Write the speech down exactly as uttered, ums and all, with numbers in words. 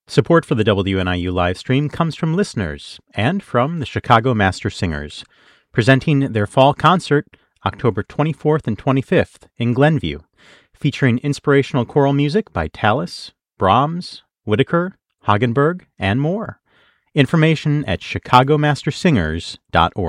Support for the W N I U live stream comes from listeners and from the Chicago Master Singers, presenting their fall concert October twenty-fourth and twenty-fifth in Glenview, featuring inspirational choral music by Tallis, Brahms, Whitaker, Hagenberg, and more. Information at chicago master singers dot org.